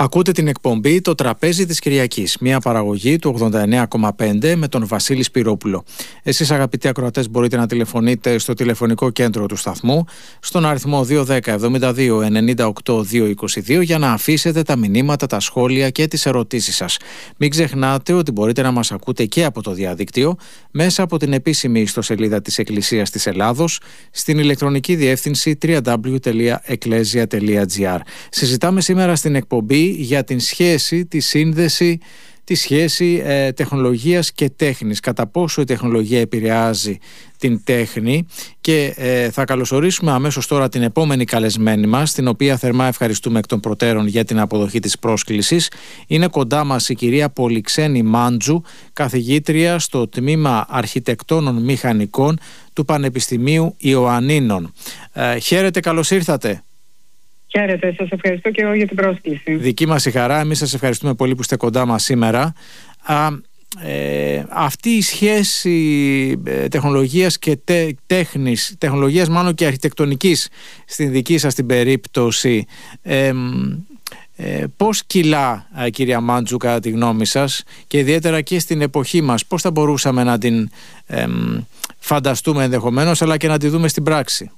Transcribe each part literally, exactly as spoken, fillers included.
Ακούτε την εκπομπή «Το τραπέζι της Κυριακής», μια παραγωγή του ογδόντα εννέα κόμμα πέντε με τον Βασίλη Σπυρόπουλο. Εσείς, αγαπητοί ακροατές, μπορείτε να τηλεφωνείτε στο τηλεφωνικό κέντρο του σταθμού στον αριθμό δύο ένα μηδέν εβδομήντα δύο ενενήντα οκτώ διακόσια είκοσι δύο για να αφήσετε τα μηνύματα, τα σχόλια και τις ερωτήσεις σας. Μην ξεχνάτε ότι μπορείτε να μας ακούτε και από το διαδίκτυο μέσα από την επίσημη ιστοσελίδα της Εκκλησίας της Ελλάδος στην ηλεκτρονική διεύθυνση double-u double-u double-u τελεία εκκλέσια τελεία τζι άρ. Συζητάμε σήμερα στην εκπομπή για την σχέση, τη σύνδεση, τη σχέση ε, τεχνολογίας και τέχνης, κατά πόσο η τεχνολογία επηρεάζει την τέχνη, και ε, θα καλωσορίσουμε αμέσως τώρα την επόμενη καλεσμένη μας, την οποία θερμά ευχαριστούμε εκ των προτέρων για την αποδοχή της πρόσκλησης. Είναι κοντά μας η κυρία Πολυξένη Μάντζου, καθηγήτρια στο Τμήμα Αρχιτεκτόνων Μηχανικών του Πανεπιστημίου Ιωαννίνων. Ε, χαίρετε, καλώς ήρθατε. Χαίρετε, σας ευχαριστώ και εγώ για την πρόσκληση. Δική μας η χαρά, εμείς σας ευχαριστούμε πολύ που είστε κοντά μας σήμερα. Α, ε, αυτή η σχέση ε, τεχνολογίας και τε, τέχνης, τεχνολογίας μάλλον και αρχιτεκτονικής στην δική σας την περίπτωση, ε, ε, πώς κυλά, ε, κυρία Μάντζου, κατά τη γνώμη σας, και ιδιαίτερα και στην εποχή μας, πώς θα μπορούσαμε να την ε, φανταστούμε ενδεχομένως, αλλά και να τη δούμε στην πράξη?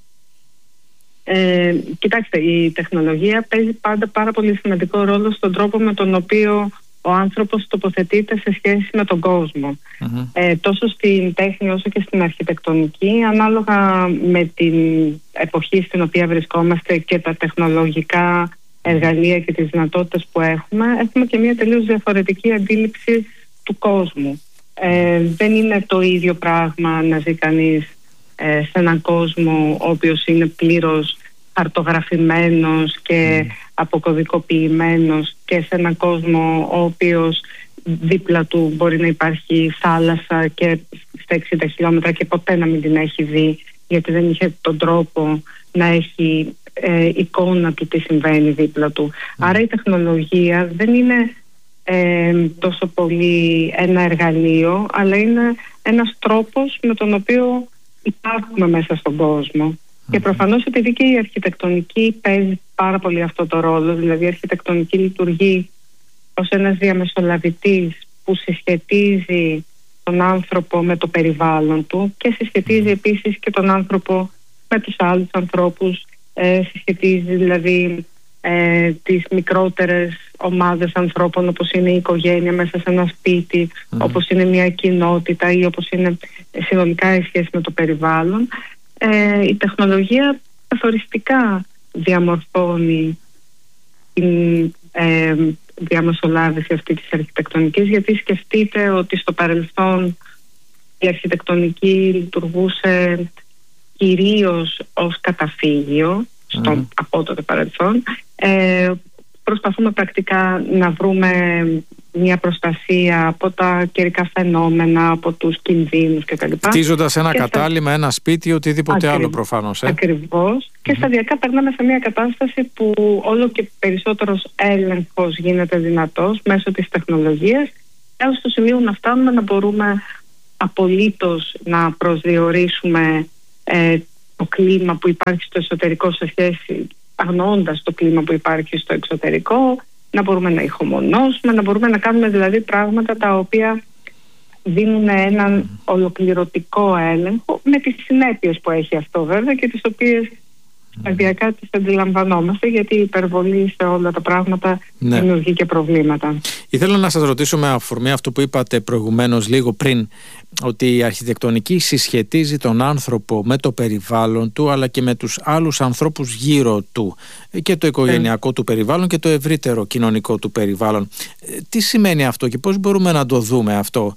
Ε, κοιτάξτε, η τεχνολογία παίζει πάντα πάρα πολύ σημαντικό ρόλο στον τρόπο με τον οποίο ο άνθρωπος τοποθετείται σε σχέση με τον κόσμο. Mm-hmm. Ε, τόσο στην τέχνη όσο και στην αρχιτεκτονική, ανάλογα με την εποχή στην οποία βρισκόμαστε και τα τεχνολογικά εργαλεία και τις δυνατότητες που έχουμε, έχουμε και μια τελείως διαφορετική αντίληψη του κόσμου. Ε, δεν είναι το ίδιο πράγμα να ζει κανείς σε έναν κόσμο ο οποίος είναι πλήρως χαρτογραφημένος και mm. αποκωδικοποιημένος, και σε έναν κόσμο ο οποίος δίπλα του μπορεί να υπάρχει θάλασσα και στα εξήντα χιλιόμετρα και ποτέ να μην την έχει δει, γιατί δεν είχε τον τρόπο να έχει ε, εικόνα του τι συμβαίνει δίπλα του. Mm. Άρα η τεχνολογία δεν είναι ε, τόσο πολύ ένα εργαλείο, αλλά είναι ένας τρόπος με τον οποίο υπάρχουμε μέσα στον κόσμο. Mm-hmm. Και προφανώς, επειδή και η αρχιτεκτονική παίζει πάρα πολύ αυτό το ρόλο, δηλαδή η αρχιτεκτονική λειτουργεί ως ένας διαμεσολαβητής που συσχετίζει τον άνθρωπο με το περιβάλλον του και συσχετίζει επίσης και τον άνθρωπο με τους άλλους ανθρώπους, ε, συσχετίζει δηλαδή ε, τις μικρότερες ομάδες ανθρώπων, όπως είναι η οικογένεια μέσα σε ένα σπίτι, mm. όπως είναι μια κοινότητα ή όπως είναι συνολικά η σχέση με το περιβάλλον. Ε, η τεχνολογία καθοριστικά διαμορφώνει την ε, διαμεσολάβηση αυτή της αρχιτεκτονικής, γιατί σκεφτείτε ότι στο παρελθόν η αρχιτεκτονική λειτουργούσε κυρίως ως καταφύγιο, στο mm. απότοτο παρελθόν. Ε, προσπαθούμε πρακτικά να βρούμε μια προστασία από τα καιρικά φαινόμενα, από τους κινδύνους κτλ. Χτίζοντας ένα και κατάλημα, στα... ένα σπίτι, οτιδήποτε Ακριβ... άλλο προφανώς. Ε? Ακριβώς. Mm-hmm. Και σταδιακά περνάμε σε μια κατάσταση που όλο και περισσότερος έλεγχος γίνεται δυνατός μέσω της τεχνολογίας, έως στο σημείο να φτάνουμε να μπορούμε απολύτως να προσδιορίσουμε ε, το κλίμα που υπάρχει στο εσωτερικό σε σχέση, αγνοώντας το κλίμα που υπάρχει στο εξωτερικό, να μπορούμε να ηχομονώσουμε, να μπορούμε να κάνουμε δηλαδή πράγματα τα οποία δίνουν έναν ολοκληρωτικό έλεγχο, με τις συνέπειες που έχει αυτό βέβαια και τις οποίες σταδιακά τις αντιλαμβανόμαστε, γιατί η υπερβολή σε όλα τα πράγματα ναι. δημιουργεί και προβλήματα. Ήθελα να σας ρωτήσω, με αφορμή αυτό που είπατε προηγουμένως λίγο πριν, ότι η αρχιτεκτονική συσχετίζει τον άνθρωπο με το περιβάλλον του, αλλά και με τους άλλους ανθρώπους γύρω του, και το οικογενειακό yeah. του περιβάλλον και το ευρύτερο κοινωνικό του περιβάλλον. Τι σημαίνει αυτό και πώς μπορούμε να το δούμε αυτό,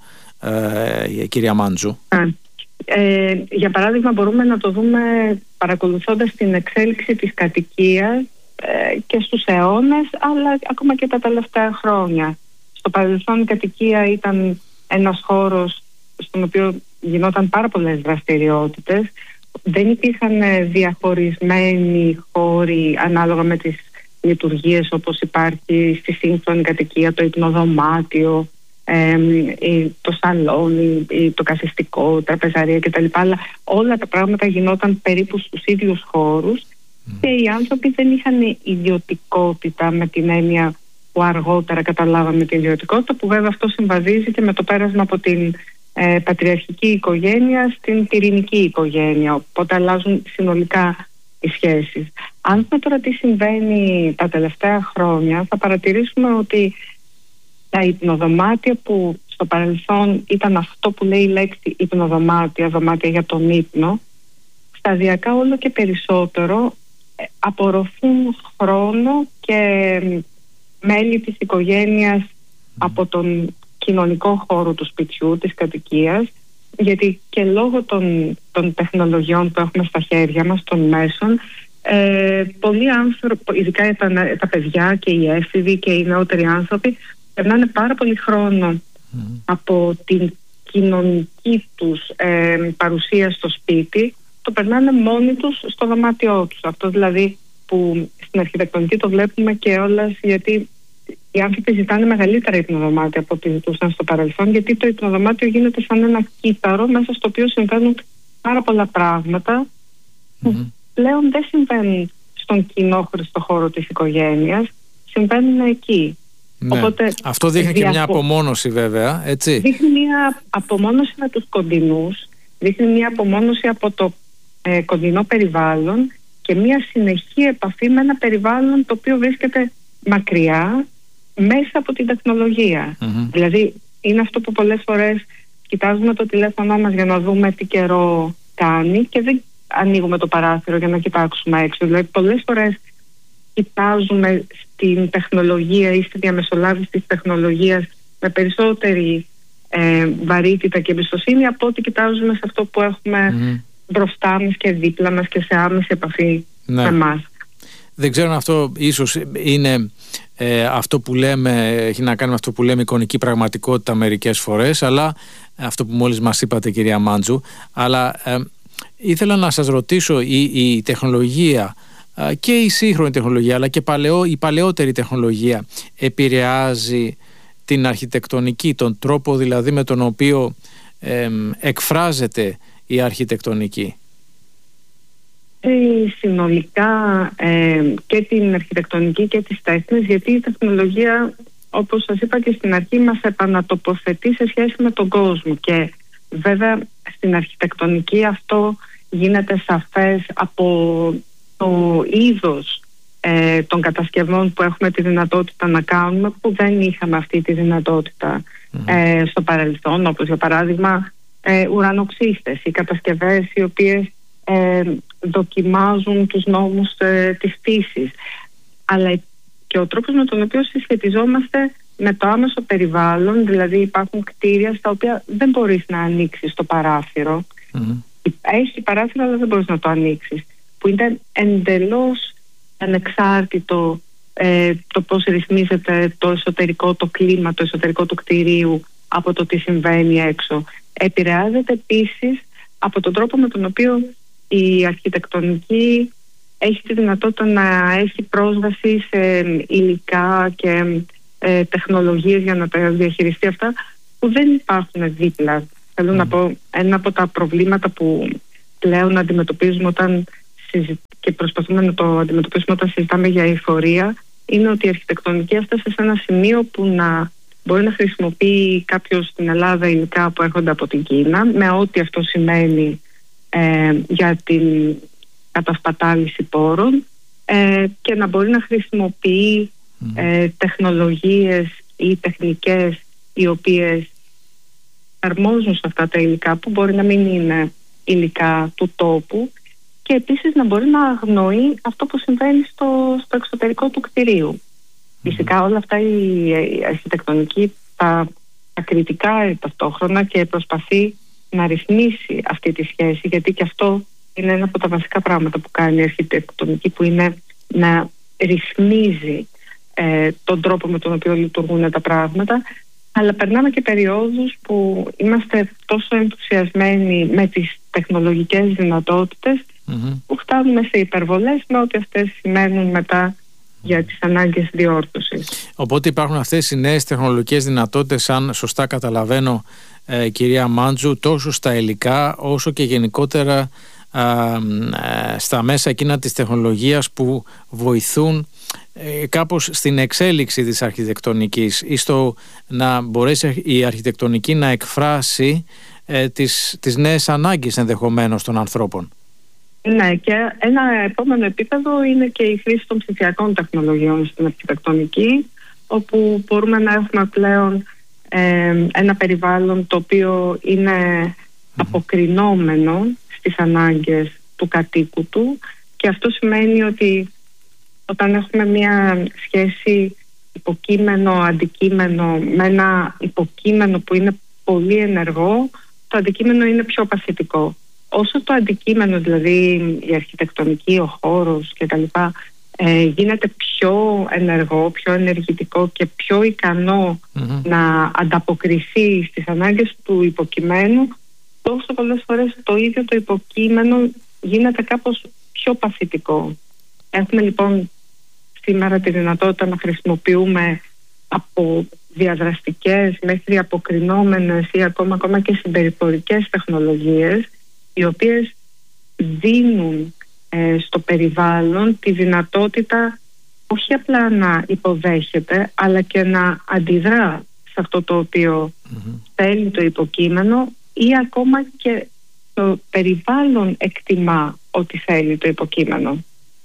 ε, κυρία Μάντζου? Yeah. Ε, για παράδειγμα, μπορούμε να το δούμε παρακολουθώντας την εξέλιξη της κατοικίας ε, και στους αιώνες, αλλά ακόμα και τα τελευταία χρόνια. Στο παρελθόν η κατοικία ήταν ένας χώρος στον οποίο γινόταν πάρα πολλές δραστηριότητες. Δεν υπήρχαν διαχωρισμένοι χώροι ανάλογα με τις λειτουργίες, όπως υπάρχει στη σύγχρονη κατοικία το υπνοδωμάτιο, Ε, το σαλόνι, το καθιστικό, τραπεζαρία κτλ. Αλλά όλα τα πράγματα γινόταν περίπου στους ίδιους χώρους mm. και οι άνθρωποι δεν είχαν ιδιωτικότητα με την έννοια που αργότερα καταλάβαμε την ιδιωτικότητα, που βέβαια αυτό συμβαδίζει και με το πέρασμα από την ε, πατριαρχική οικογένεια στην πυρηνική οικογένεια, οπότε αλλάζουν συνολικά οι σχέσεις. Αν δούμε τώρα τι συμβαίνει τα τελευταία χρόνια, θα παρατηρήσουμε ότι τα υπνοδωμάτια που στο παρελθόν ήταν αυτό που λέει η λέξη υπνοδωμάτια, δωμάτια για τον ύπνο, σταδιακά όλο και περισσότερο απορροφούν χρόνο και μέλη της οικογένειας από τον κοινωνικό χώρο του σπιτιού, της κατοικίας, γιατί και λόγω των, των τεχνολογιών που έχουμε στα χέρια μας, των μέσων, ε, πολλοί άνθρωποι, ειδικά τα, τα παιδιά και οι έφηβοι και οι νεότεροι άνθρωποι, περνάνε πάρα πολύ χρόνο mm. από την κοινωνική τους ε, παρουσία στο σπίτι, το περνάνε μόνοι τους στο δωμάτιό τους. Αυτό δηλαδή που στην αρχιτεκτονική το βλέπουμε και όλας, γιατί οι άνθρωποι ζητάνε μεγαλύτερα υπνοδωμάτια από ό,τι ζητούσαν στο παρελθόν, γιατί το υπνοδωμάτιο γίνεται σαν ένα κύτταρο μέσα στο οποίο συμβαίνουν πάρα πολλά πράγματα mm-hmm. που πλέον δεν συμβαίνουν στον κοινόχρηστο χώρο της οικογένειας, συμβαίνουν εκεί. Ναι. Οπότε, αυτό δείχνει και μια απομόνωση βέβαια, έτσι. Δείχνει μια απομόνωση με τους κοντινούς, δείχνει μια απομόνωση από το ε, κοντινό περιβάλλον και μια συνεχή επαφή με ένα περιβάλλον το οποίο βρίσκεται μακριά μέσα από την τεχνολογία. Mm-hmm. Δηλαδή είναι αυτό που πολλές φορές κοιτάζουμε το τηλέφωνο μας για να δούμε τι καιρό κάνει και δεν ανοίγουμε το παράθυρο για να κοιτάξουμε έξω. Δηλαδή πολλές φορές κοιτάζουμε στην τεχνολογία ή στη διαμεσολάβηση της τεχνολογίας με περισσότερη ε, βαρύτητα και εμπιστοσύνη από ότι κοιτάζουμε σε αυτό που έχουμε mm. μπροστά μας και δίπλα μας και σε άμεση επαφή ναι. με εμάς. Δεν ξέρω αν αυτό ίσως είναι ε, αυτό που λέμε, έχει να κάνει με αυτό που λέμε εικονική πραγματικότητα μερικές φορές, αλλά αυτό που μόλις μας είπατε, κυρία Μάντζου, αλλά ε, ήθελα να σας ρωτήσω, η, η τεχνολογία και η σύγχρονη τεχνολογία αλλά και παλαιό, η παλαιότερη τεχνολογία επηρεάζει την αρχιτεκτονική, τον τρόπο δηλαδή με τον οποίο ε, εκφράζεται η αρχιτεκτονική? Ε, συνολικά ε, και την αρχιτεκτονική και τις τέχνες, γιατί η τεχνολογία, όπως σας είπα και στην αρχή, μας επανατοποθετεί σε σχέση με τον κόσμο και βέβαια στην αρχιτεκτονική αυτό γίνεται σαφές από το είδος ε, των κατασκευών που έχουμε τη δυνατότητα να κάνουμε, που δεν είχαμε αυτή τη δυνατότητα mm-hmm. ε, στο παρελθόν, όπως για παράδειγμα ε, ουρανοξύστες, οι κατασκευές οι οποίες ε, δοκιμάζουν τους νόμους ε, της φύσης, αλλά και ο τρόπος με τον οποίο συσχετιζόμαστε με το άμεσο περιβάλλον, δηλαδή υπάρχουν κτίρια στα οποία δεν μπορείς να ανοίξεις το παράθυρο mm-hmm. έχει παράθυρο αλλά δεν μπορείς να το ανοίξεις, που είναι εντελώς ανεξάρτητο ε, το πώς ρυθμίζεται το εσωτερικό, το κλίμα, το εσωτερικό του κτηρίου από το τι συμβαίνει έξω. Επηρεάζεται επίσης από τον τρόπο με τον οποίο η αρχιτεκτονική έχει τη δυνατότητα να έχει πρόσβαση σε υλικά και ε, τεχνολογίες για να τα διαχειριστεί αυτά που δεν υπάρχουν δίπλα. Θέλω mm. να πω, ένα από τα προβλήματα που πλέον αντιμετωπίζουμε όταν και προσπαθούμε να το αντιμετωπίσουμε όταν συζητάμε για εφορία, είναι ότι η αρχιτεκτονική έφτασε σε ένα σημείο που να μπορεί να χρησιμοποιεί κάποιος στην Ελλάδα υλικά που έρχονται από την Κίνα, με ό,τι αυτό σημαίνει ε, για την κατασπατάληση πόρων, ε, και να μπορεί να χρησιμοποιεί ε, τεχνολογίες ή τεχνικές οι οποίες αρμόζουν σε αυτά τα υλικά που μπορεί να μην είναι υλικά του τόπου, και επίσης να μπορεί να αγνοεί αυτό που συμβαίνει στο, στο εξωτερικό του κτηρίου. Mm-hmm. Φυσικά όλα αυτά η, η αρχιτεκτονική τα, τα κριτικά ταυτόχρονα και προσπαθεί να ρυθμίσει αυτή τη σχέση, γιατί και αυτό είναι ένα από τα βασικά πράγματα που κάνει η αρχιτεκτονική, που είναι να ρυθμίζει ε, τον τρόπο με τον οποίο λειτουργούν τα πράγματα. Αλλά περνάμε και περιόδους που είμαστε τόσο ενθουσιασμένοι με τις τεχνολογικές δυνατότητες mm-hmm. που φτάνουμε σε υπερβολές με ό,τι αυτές σημαίνουν μετά για τις ανάγκες διόρθωσης. Οπότε υπάρχουν αυτές οι νέες τεχνολογικές δυνατότητες, αν σωστά καταλαβαίνω, ε, κυρία Μάντζου, τόσο στα υλικά όσο και γενικότερα στα μέσα εκείνα της τεχνολογίας που βοηθούν κάπως στην εξέλιξη της αρχιτεκτονικής ή στο να μπορέσει η αρχιτεκτονική να εκφράσει ε, τις, τις νέες ανάγκες ενδεχομένως των ανθρώπων. Ναι, και ένα επόμενο επίπεδο είναι και η χρήση των ψηφιακών τεχνολογιών στην αρχιτεκτονική, όπου μπορούμε να έχουμε πλέον ε, ένα περιβάλλον το οποίο είναι αποκρινόμενο στις ανάγκες του κατοίκου του, και αυτό σημαίνει ότι όταν έχουμε μια σχέση υποκείμενο-αντικείμενο με ένα υποκείμενο που είναι πολύ ενεργό, το αντικείμενο είναι πιο παθητικό. Όσο το αντικείμενο, δηλαδή η αρχιτεκτονική, ο χώρος κτλ, ε, γίνεται πιο ενεργό, πιο ενεργητικό και πιο ικανό mm-hmm. να ανταποκριθεί στις ανάγκες του υποκειμένου, τόσο πολλές φορές το ίδιο το υποκείμενο γίνεται κάπως πιο παθητικό. Έχουμε λοιπόν σήμερα τη δυνατότητα να χρησιμοποιούμε από διαδραστικές μέχρι αποκρινόμενες ή ακόμα, ακόμα και συμπεριφορικές τεχνολογίες, οι οποίες δίνουν ε, στο περιβάλλον τη δυνατότητα όχι απλά να υποδέχεται, αλλά και να αντιδρά σε αυτό το οποίο mm-hmm. θέλει το υποκείμενο, ή ακόμα και το περιβάλλον εκτιμά ότι θέλει το υποκείμενο.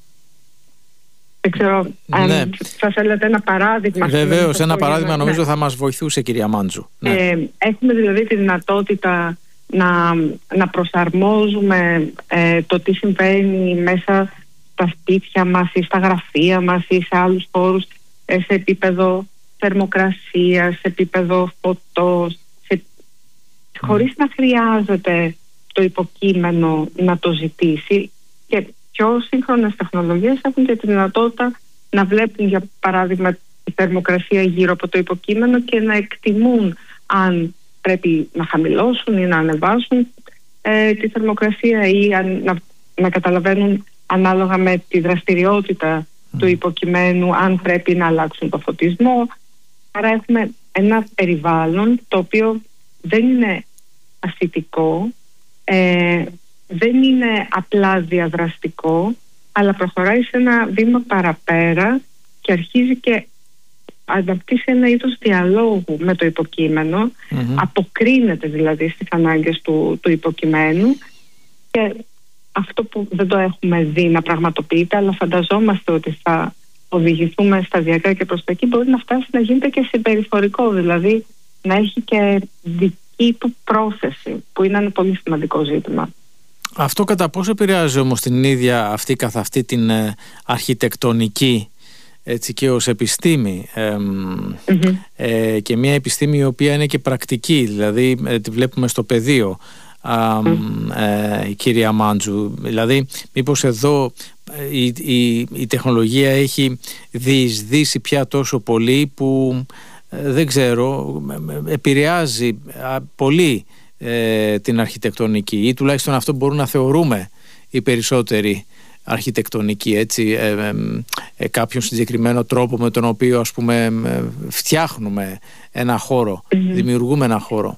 Δεν ξέρω αν ναι. θα θέλετε ένα παράδειγμα. Βεβαίως, ένα παράδειγμα νομίζω ναι. θα μας βοηθούσε, κυρία Μάντζου. Ναι. Ε, έχουμε δηλαδή τη δυνατότητα να, να προσαρμόζουμε ε, το τι συμβαίνει μέσα στα σπίτια μας ή στα γραφεία μας ή σε άλλους χώρους, ε, σε επίπεδο θερμοκρασίας, σε επίπεδο φωτός, σε... mm. χωρίς να χρειάζεται το υποκείμενο να το ζητήσει. Και πιο σύγχρονες τεχνολογίες έχουν και τη δυνατότητα να βλέπουν, για παράδειγμα, τη θερμοκρασία γύρω από το υποκείμενο και να εκτιμούν αν πρέπει να χαμηλώσουν ή να ανεβάσουν ε, τη θερμοκρασία, ή αν, να, να καταλαβαίνουν ανάλογα με τη δραστηριότητα mm. του υποκειμένου αν πρέπει να αλλάξουν το φωτισμό. Άρα έχουμε ένα περιβάλλον το οποίο δεν είναι ασθητικό, ε, δεν είναι απλά διαδραστικό, αλλά προχωράει σε ένα βήμα παραπέρα και αρχίζει και αναπτύσσει ένα είδος διαλόγου με το υποκείμενο, mm-hmm. αποκρίνεται δηλαδή στις ανάγκες του, του υποκειμένου, και αυτό που δεν το έχουμε δει να πραγματοποιείται, αλλά φανταζόμαστε ότι θα οδηγηθούμε σταδιακά και προς τα εκεί, μπορεί να φτάσει να γίνεται και συμπεριφορικό, δηλαδή να έχει και δική του πρόθεση, που είναι ένα πολύ σημαντικό ζήτημα. Αυτό κατά πόσο επηρεάζει όμως την ίδια αυτή καθ' αυτή την ε, αρχιτεκτονική, έτσι, και ως επιστήμη, ε, mm-hmm. ε, και μια επιστήμη η οποία είναι και πρακτική, δηλαδή ε, τη βλέπουμε στο πεδίο, α, mm. ε, η κυρία Μάντζου, δηλαδή μήπως εδώ ε, η, η, η τεχνολογία έχει διεισδύσει πια τόσο πολύ που ε, δεν ξέρω, επηρεάζει α, πολύ ε, την αρχιτεκτονική, ή τουλάχιστον αυτό μπορούν να θεωρούμε οι περισσότεροι αρχιτεκτονική, έτσι, ε, ε, ε, κάποιον συγκεκριμένο τρόπο με τον οποίο, ας πούμε, ε, φτιάχνουμε ένα χώρο, mm-hmm. δημιουργούμε ένα χώρο.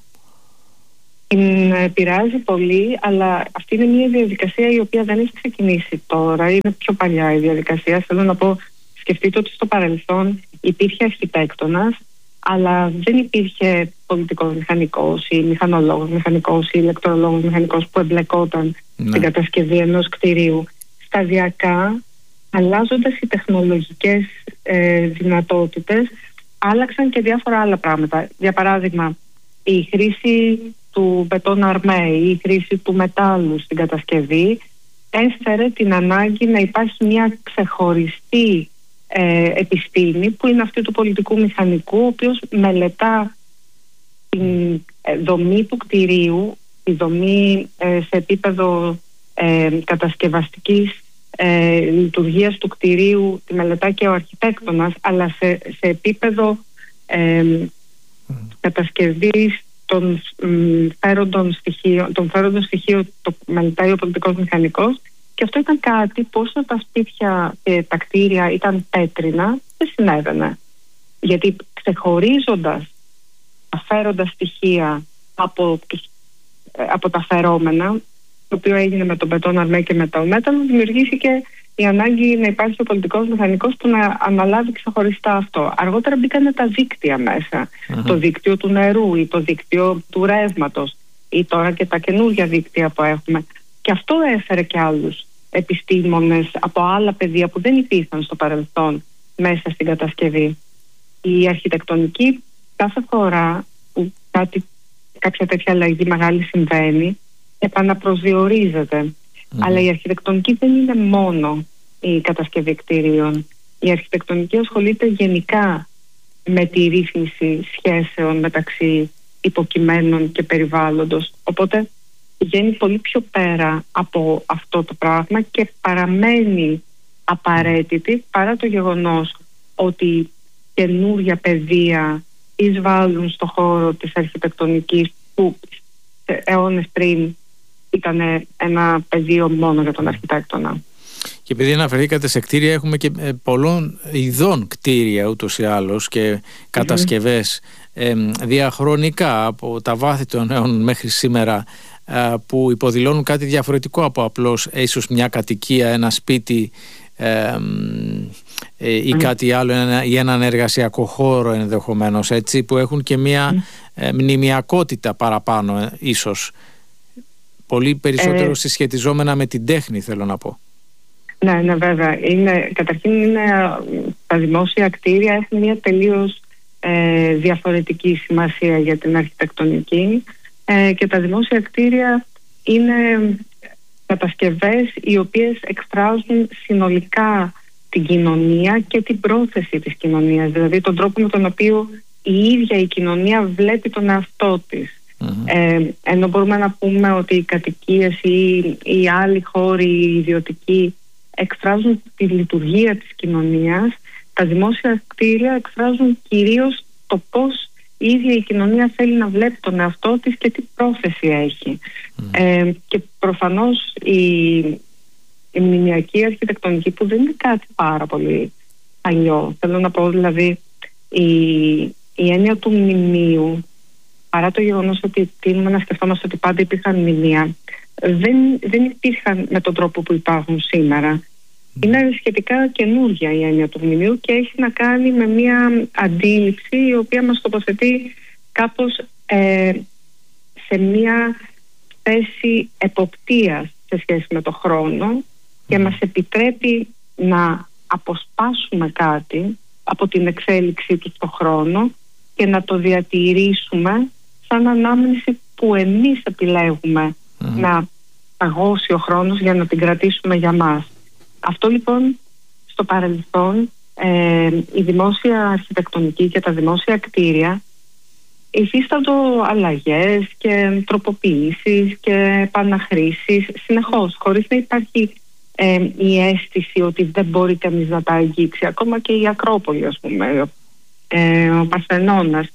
Την επηρεάζει πολύ, αλλά αυτή είναι μια διαδικασία η οποία δεν έχει ξεκινήσει τώρα, είναι πιο παλιά η διαδικασία. Θέλω να πω, σκεφτείτε ότι στο παρελθόν υπήρχε αρχιτέκτονας, αλλά δεν υπήρχε πολιτικός μηχανικός ή μηχανολόγος μηχανικός ή ηλεκτρολόγος μηχανικός που εμπλεκόταν ναι. στην κατασκευή ενός κτηρίου. Σταδιακά, αλλάζοντας οι τεχνολογικές ε, δυνατότητες, άλλαξαν και διάφορα άλλα πράγματα. Για παράδειγμα, η χρήση του μπετόν αρμέ ή η χρήση του μετάλλου στην κατασκευή έφερε την ανάγκη να υπάρχει μια ξεχωριστή ε, επιστήμη, που είναι αυτή του πολιτικού μηχανικού, ο οποίος μελετά την ε, δομή του κτηρίου, τη δομή ε, σε επίπεδο ε, κατασκευαστικής ε, λειτουργίας του κτηρίου, τη μελετά και ο αρχιτέκτονας, αλλά σε, σε επίπεδο ε, mm. κατασκευής των φέροντων στοιχείων, των φέροντων στοιχείων το μελετάει ο πολιτικός μηχανικός, και αυτό ήταν κάτι που όσο τα σπίτια και τα κτίρια ήταν πέτρινα, δεν συνέβαινε. Γιατί ξεχωρίζοντας τα φέροντα στοιχεία από, τους, από τα φερόμενα, το οποίο έγινε με τον Μπετόν Αρμέ και με το Μέταλλο, δημιουργήθηκε η ανάγκη να υπάρχει ο πολιτικός μηχανικός που να αναλάβει ξεχωριστά αυτό. Αργότερα μπήκαν τα δίκτυα μέσα. Mm-hmm. Το δίκτυο του νερού ή το δίκτυο του ρεύματος ή τώρα και τα καινούργια δίκτυα που έχουμε. Και αυτό έφερε και άλλους επιστήμονες από άλλα πεδία που δεν υπήρχαν στο παρελθόν μέσα στην κατασκευή. Η αρχιτεκτονική, κάθε φορά που κάτι, κάποια τέτοια αλλαγή μεγάλη συμβαίνει, επαναπροσδιορίζεται. Mm. Αλλά η αρχιτεκτονική δεν είναι μόνο η κατασκευή κτίριων. Η αρχιτεκτονική ασχολείται γενικά με τη ρύθμιση σχέσεων μεταξύ υποκειμένων και περιβάλλοντος. Οπότε πηγαίνει πολύ πιο πέρα από αυτό το πράγμα και παραμένει απαραίτητη, παρά το γεγονός ότι καινούρια πεδία εισβάλλουν στο χώρο της αρχιτεκτονικής που αιώνες πριν ήταν ένα πεδίο μόνο για τον αρχιτέκτονα. Και επειδή αναφερθήκατε σε κτίρια, έχουμε και πολλών ειδών κτίρια ούτως ή άλλως και κατασκευές mm-hmm. ε, διαχρονικά από τα βάθη των αιώνων μέχρι σήμερα, ε, που υποδηλώνουν κάτι διαφορετικό από απλώς ε, ίσως μια κατοικία, ένα σπίτι ε, ε, ή mm. κάτι άλλο, ένα, ή έναν εργασιακό χώρο ενδεχομένως, έτσι, που έχουν και μια mm. ε, μνημιακότητα παραπάνω ε, ίσως. Πολύ περισσότερο ε, συσχετιζόμενα με την τέχνη, θέλω να πω. Ναι, ναι, βέβαια. Είναι, καταρχήν είναι, τα δημόσια κτίρια έχουν μια τελείως ε, διαφορετική σημασία για την αρχιτεκτονική ε, και τα δημόσια κτίρια είναι κατασκευές οι οποίες εκφράζουν συνολικά την κοινωνία και την πρόθεση της κοινωνίας, δηλαδή τον τρόπο με τον οποίο η ίδια η κοινωνία βλέπει τον εαυτό της. Mm-hmm. Ε, ενώ μπορούμε να πούμε ότι οι κατοικίες ή οι άλλοι χώροι οι ιδιωτικοί εκφράζουν τη λειτουργία της κοινωνίας, τα δημόσια κτίρια εκφράζουν κυρίως το πώς η ίδια η κοινωνία θέλει να βλέπει τον εαυτό της και τι πρόθεση έχει. Mm-hmm. Ε, και προφανώς η, η μνημιακή αρχιτεκτονική, που δεν είναι κάτι πάρα πολύ παλιό, θέλω να πω δηλαδή η, η έννοια του μνημείου, παρά το γεγονός ότι τείνουμε να σκεφτόμαστε ότι πάντα υπήρχαν μνημεία, δεν, δεν υπήρχαν με τον τρόπο που υπάρχουν σήμερα. Mm. Είναι σχετικά καινούργια η έννοια του μνημείου και έχει να κάνει με μια αντίληψη η οποία μας τοποθετεί κάπως ε, σε μια θέση εποπτείας σε σχέση με το χρόνο mm. και μας επιτρέπει να αποσπάσουμε κάτι από την εξέλιξή του στο χρόνο και να το διατηρήσουμε σαν ανάμνηση που εμείς επιλέγουμε mm. να παγώσει ο χρόνος για να την κρατήσουμε για μας. Αυτό λοιπόν στο παρελθόν ε, η δημόσια αρχιτεκτονική και τα δημόσια κτίρια υφίσταντο αλλαγές και τροποποιήσεις και επαναχρήσεις συνεχώς, χωρίς να υπάρχει ε, η αίσθηση ότι δεν μπορεί κανείς να τα αγγίξει. Ακόμα και η Ακρόπολη, ας πούμε, ε, ο Παρθενώνας.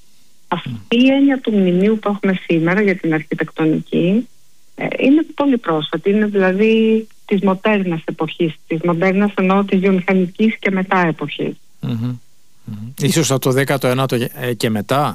Αυτή η έννοια του μνημείου που έχουμε σήμερα για την αρχιτεκτονική ε, είναι πολύ πρόσφατη. Είναι δηλαδή της μοντέρνας εποχής, της μοντέρνας εννοώ της βιομηχανικής και μετά εποχής. Mm-hmm. Mm-hmm. Ίσως από το δέκατο ένατο και μετά.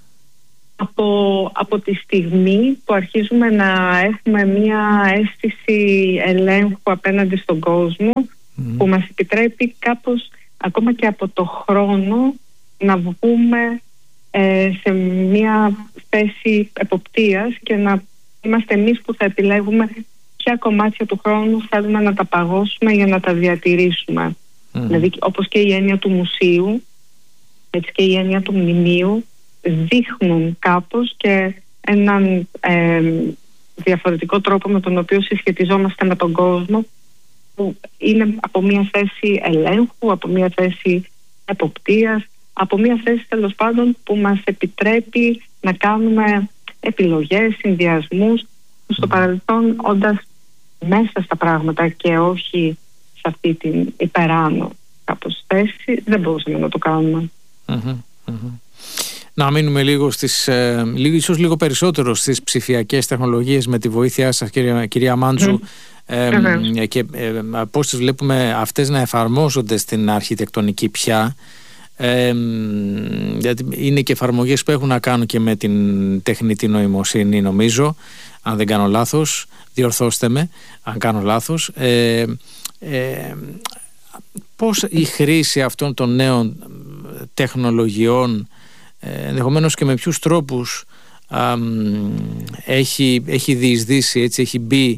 Από, από τη στιγμή που αρχίζουμε να έχουμε μια αίσθηση ελέγχου απέναντι στον κόσμο mm-hmm. που μας επιτρέπει κάπως ακόμα και από το χρόνο να βγούμε ε, σε μια θέση εποπτείας και να είμαστε εμείς που θα επιλέγουμε ποια κομμάτια του χρόνου θέλουμε να τα παγώσουμε για να τα διατηρήσουμε. Mm. Δηλαδή όπως και η έννοια του μουσείου, έτσι και η έννοια του μνημείου δείχνουν κάπως και έναν ε, διαφορετικό τρόπο με τον οποίο συσχετιζόμαστε με τον κόσμο, που είναι από μια θέση ελέγχου, από μια θέση εποπτείας, από μια θέση τέλος πάντων που μας επιτρέπει να κάνουμε επιλογές, συνδυασμούς που στο παρελθόν όντας μέσα στα πράγματα και όχι σε αυτή την υπεράνω κάπως θέση δεν μπορούσαμε να το κάνουμε. Mm-hmm, mm-hmm. Να μείνουμε λίγο στις, ε, λίγο, ίσως λίγο περισσότερο στις ψηφιακές τεχνολογίες με τη βοήθειά σας κυρία, κυρία Μάντζου mm. ε, mm-hmm. και ε, πώς τις βλέπουμε αυτές να εφαρμόζονται στην αρχιτεκτονική πια. Ε, γιατί είναι και εφαρμογές που έχουν να κάνουν και με την τεχνητή νοημοσύνη, νομίζω, αν δεν κάνω λάθος, διορθώστε με αν κάνω λάθος. ε, ε, Πώς η χρήση αυτών των νέων τεχνολογιών, ε, ενδεχομένως και με ποιους τρόπους α, έχει, έχει διεισδύσει, έτσι, έχει μπει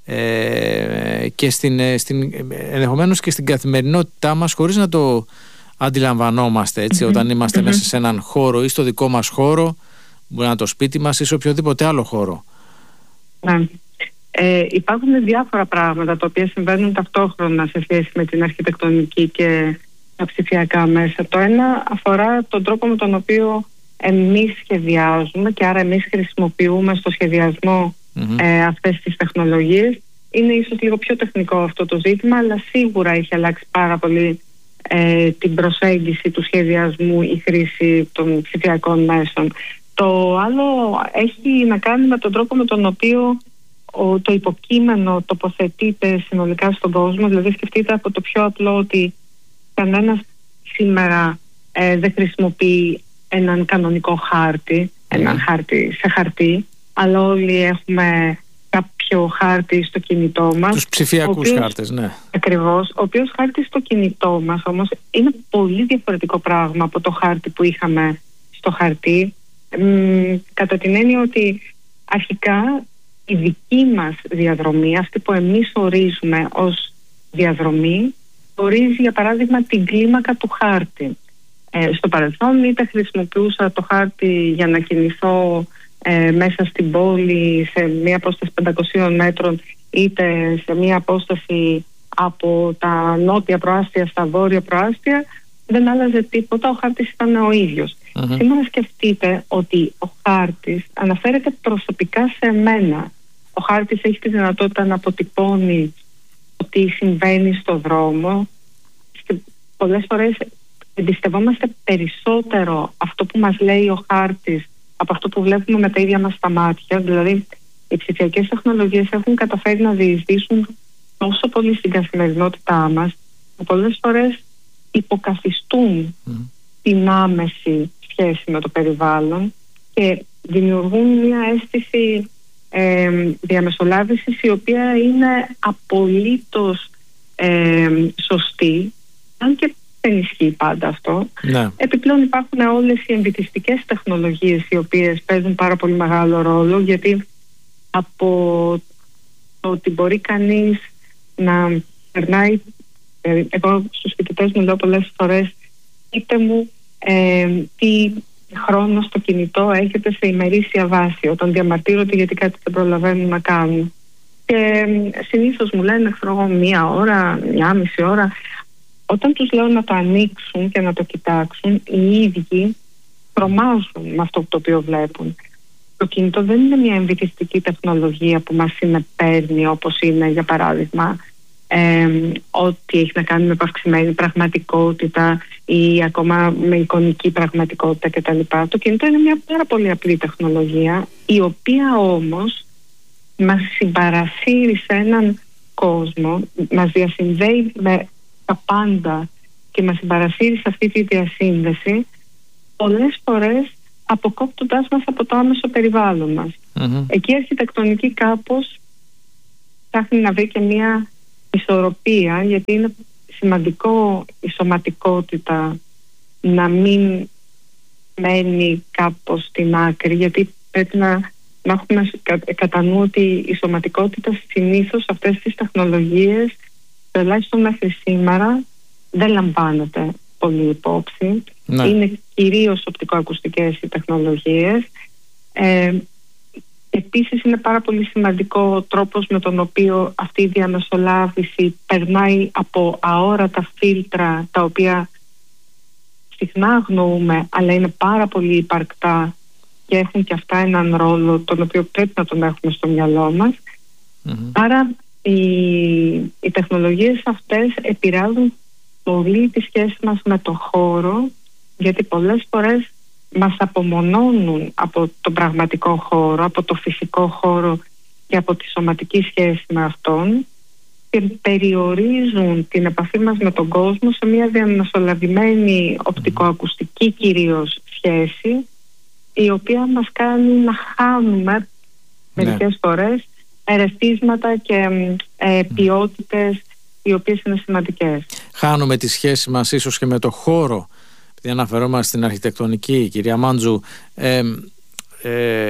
ε, και στην, στην, ενδεχομένως και στην καθημερινότητά μας χωρίς να το αντιλαμβανόμαστε, έτσι, mm-hmm. όταν είμαστε mm-hmm. μέσα σε έναν χώρο ή στο δικό μας χώρο, μπορεί να είναι το σπίτι μας ή σε οποιοδήποτε άλλο χώρο. Ναι. Ε, υπάρχουν διάφορα πράγματα τα οποία συμβαίνουν ταυτόχρονα σε σχέση με την αρχιτεκτονική και τα ψηφιακά μέσα. Το ένα αφορά τον τρόπο με τον οποίο εμείς σχεδιάζουμε και άρα εμείς χρησιμοποιούμε στο σχεδιασμό mm-hmm. ε, αυτές τις τεχνολογίες. Είναι ίσως λίγο πιο τεχνικό αυτό το ζήτημα, αλλά σίγουρα έχει αλλάξει πάρα πολύ ε, την προσέγγιση του σχεδιασμού η χρήση των ψηφιακών μέσων. Το άλλο έχει να κάνει με τον τρόπο με τον οποίο το υποκείμενο τοποθετείται συνολικά στον κόσμο. Δηλαδή σκεφτείτε από το πιο απλό ότι κανένας σήμερα ε, δεν χρησιμοποιεί έναν κανονικό χάρτη, έναν χάρτη σε χαρτί, αλλά όλοι έχουμε κάποιο χάρτη στο κινητό μας. Τους ψηφιακούς οποίος, χάρτες, ναι. Ακριβώς. Ο οποίος χάρτης στο κινητό μας όμως είναι πολύ διαφορετικό πράγμα από το χάρτη που είχαμε στο χαρτί. Μ, κατά την έννοια ότι αρχικά η δική μας διαδρομή, αυτή που εμείς ορίζουμε ως διαδρομή, ορίζει για παράδειγμα την κλίμακα του χάρτη. Ε, στο παρελθόν είτε χρησιμοποιούσα το χάρτη για να κινηθώ ε, μέσα στην πόλη σε μία απόσταση πεντακοσίων μέτρων, είτε σε μία απόσταση από τα νότια προάστια στα βόρεια προάστια, δεν άλλαζε τίποτα, ο χάρτης ήταν ο ίδιος. Uh-huh. Σήμερα σκεφτείτε ότι ο χάρτης αναφέρεται προσωπικά σε μένα. Ο χάρτης έχει τη δυνατότητα να αποτυπώνει τι συμβαίνει στο δρόμο. Πολλές φορές εμπιστευόμαστε περισσότερο αυτό που μας λέει ο χάρτης από αυτό που βλέπουμε με τα ίδια μας τα μάτια. Δηλαδή, οι ψηφιακές τεχνολογίες έχουν καταφέρει να διεισδύσουν τόσο πολύ στην καθημερινότητά μας, που πολλές φορές υποκαθιστούν mm. την άμεση σχέση με το περιβάλλον και δημιουργούν μια αίσθηση ε, διαμεσολάβησης η οποία είναι απολύτως ε, σωστή, αν και δεν ισχύει πάντα αυτό. Ναι. Επιπλέον υπάρχουν όλες οι εμβυτιστικές τεχνολογίες οι οποίες παίζουν πάρα πολύ μεγάλο ρόλο, γιατί από το ότι μπορεί κανείς να περνάει, εγώ στους φοιτητές μου λέω πολλές φορές, πείτε μου ε, τι χρόνο στο κινητό έχετε σε ημερήσια βάση όταν διαμαρτύρονται γιατί κάτι δεν προλαβαίνουν να κάνουν. Και ε, συνήθως μου λένε ξέρω, μία ώρα, μία μισή ώρα. Όταν τους λέω να το ανοίξουν και να το κοιτάξουν, οι ίδιοι τρομάζουν με αυτό το οποίο βλέπουν. Το κινητό δεν είναι μια εμβυτιστική τεχνολογία που μας συνεπέρνει, όπως είναι για παράδειγμα ε, ό,τι έχει να κάνει με επαυξημένη πραγματικότητα ή ακόμα με εικονική πραγματικότητα κτλ. Το κινητό είναι μια πάρα πολύ απλή τεχνολογία, η οποία όμως μας συμπαρασύρει σε έναν κόσμο, μας διασυνδέει με τα πάντα και μας συμπαρασύρει σε αυτή τη διασύνδεση, πολλές φορές αποκόπτοντας μας από το άμεσο περιβάλλον μας. Mm-hmm. Εκεί η αρχιτεκτονική κάπως ψάχνει να βρει και μια ισορροπία, γιατί είναι σημαντικό η σωματικότητα να μην μένει κάπως στην άκρη, γιατί πρέπει να, να έχουμε κατά νου ότι η σωματικότητα συνήθως αυτές τις τεχνολογίες, τουλάχιστον μέχρι σήμερα, δεν λαμβάνεται πολύ υπόψη. Ναι. Είναι κυρίως οπτικοακουστικές οι τεχνολογίες. Ε, επίσης είναι πάρα πολύ σημαντικό ο τρόπος με τον οποίο αυτή η διαμεσολάβηση περνάει από αόρατα φίλτρα, τα οποία συχνά αγνοούμε, αλλά είναι πάρα πολύ υπαρκτά και έχουν και αυτά έναν ρόλο τον οποίο πρέπει να τον έχουμε στο μυαλό μας. Mm-hmm. Άρα οι, οι τεχνολογίες αυτές επηρεάζουν πολύ τη σχέση μας με το χώρο, γιατί πολλές φορές μας απομονώνουν από τον πραγματικό χώρο, από το φυσικό χώρο και από τη σωματική σχέση με αυτόν, και περιορίζουν την επαφή μας με τον κόσμο σε μια διαμεσολαβημένη οπτικοακουστική κυρίως σχέση, η οποία μας κάνει να χάνουμε ναι. μερικές φορές ερεθίσματα και ε, ποιότητες οι οποίες είναι σημαντικές. Χάνουμε τη σχέση μας ίσως και με το χώρο, επειδή αναφερόμαστε στην αρχιτεκτονική, κυρία Μάντζου, ε, ε,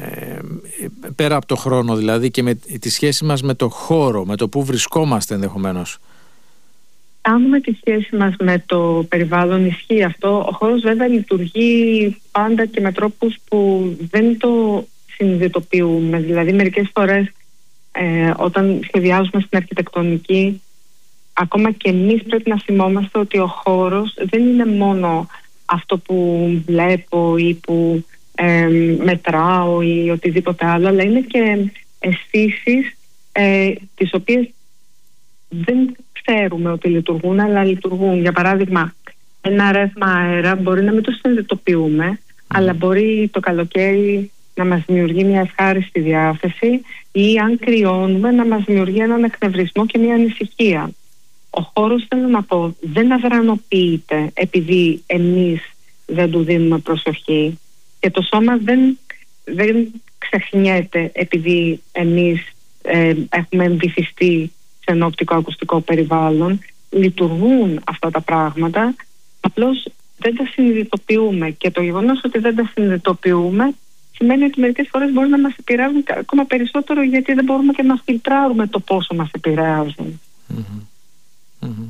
πέρα από το χρόνο δηλαδή, και με τη σχέση μας με το χώρο, με το που βρισκόμαστε ενδεχομένως. Κάνουμε τη σχέση μας με το περιβάλλον, ισχύει αυτό. Ο χώρος βέβαια λειτουργεί πάντα και με τρόπους που δεν το συνειδητοποιούμε. Δηλαδή μερικές φορές ε, όταν σχεδιάζουμε στην αρχιτεκτονική, ακόμα και εμείς πρέπει να θυμόμαστε ότι ο χώρος δεν είναι μόνο αυτό που βλέπω ή που ε, μετράω ή οτιδήποτε άλλο, αλλά είναι και αισθήσεις ε, τις οποίες δεν ξέρουμε ότι λειτουργούν, αλλά λειτουργούν. Για παράδειγμα, ένα ρεύμα αέρα μπορεί να μην το συνειδητοποιούμε, mm. αλλά μπορεί το καλοκαίρι να μας δημιουργεί μια ευχάριστη διάθεση, ή αν κρυώνουμε να μας δημιουργεί έναν εκνευρισμό και μια ανησυχία. Ο χώρος, θέλω να πω, δεν αδρανοποιείται επειδή εμείς δεν του δίνουμε προσοχή, και το σώμα δεν, δεν ξεχνιέται επειδή εμείς ε, έχουμε εμβυθιστεί σε ένα οπτικοακουστικό περιβάλλον. Λειτουργούν αυτά τα πράγματα, απλώς δεν τα συνειδητοποιούμε, και το γεγονός ότι δεν τα συνειδητοποιούμε σημαίνει ότι μερικές φορές μπορεί να μας επηρεάζουν ακόμα περισσότερο, γιατί δεν μπορούμε και να φιλτράρουμε το πόσο μας επηρεάζουν. Mm-hmm. Mm-hmm.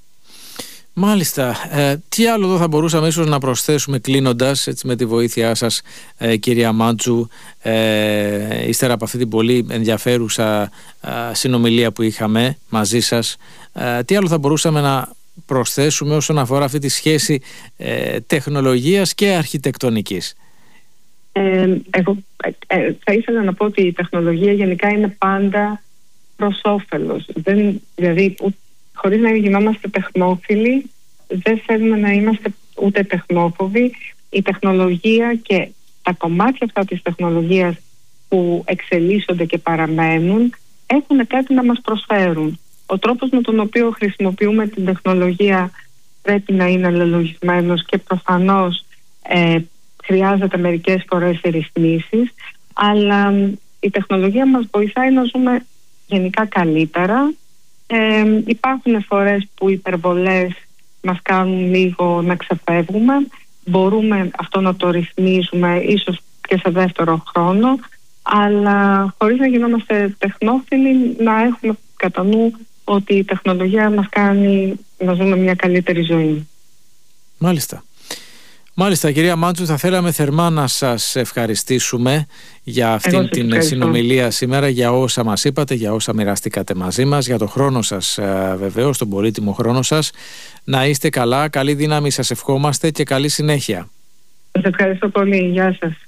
Μάλιστα. Ε, τι άλλο εδώ θα μπορούσαμε ίσως να προσθέσουμε κλείνοντας, έτσι, με τη βοήθειά σας, ε, κυρία Μάντζου, ε, ύστερα από αυτή την πολύ ενδιαφέρουσα ε, συνομιλία που είχαμε μαζί σας, ε, τι άλλο θα μπορούσαμε να προσθέσουμε όσον αφορά αυτή τη σχέση ε, τεχνολογίας και αρχιτεκτονικής? Ε, εγώ ε, θα ήθελα να πω ότι η τεχνολογία γενικά είναι πάντα προς όφελος. Δεν, δηλαδή, χωρίς να γινόμαστε τεχνόφιλοι, δεν θέλουμε να είμαστε ούτε τεχνόφοβοι. Η τεχνολογία και τα κομμάτια αυτά της τεχνολογίας που εξελίσσονται και παραμένουν έχουν κάτι να μας προσφέρουν. Ο τρόπος με τον οποίο χρησιμοποιούμε την τεχνολογία πρέπει να είναι αλληλογισμένος, και προφανώς ε, χρειάζεται μερικές φορές ρυθμίσεις, αλλά η τεχνολογία μας βοηθάει να ζούμε γενικά καλύτερα. Ε, υπάρχουν φορές που οι υπερβολές μας κάνουν λίγο να ξεφεύγουμε. Μπορούμε αυτό να το ρυθμίζουμε ίσως και σε δεύτερο χρόνο, αλλά χωρίς να γινόμαστε τεχνόφιλοι, να έχουμε κατά νου ότι η τεχνολογία μας κάνει να ζούμε μια καλύτερη ζωή. Μάλιστα. Μάλιστα, κυρία Μάντζου, θα θέλαμε θερμά να σας ευχαριστήσουμε για αυτήν την ευχαριστώ. συνομιλία σήμερα, για όσα μας είπατε, για όσα μοιραστήκατε μαζί μας, για το χρόνο σας βεβαίως, τον πολύτιμο χρόνο σας. Να είστε καλά, καλή δύναμη σας ευχόμαστε και καλή συνέχεια. Σας ευχαριστώ πολύ. Γεια σας.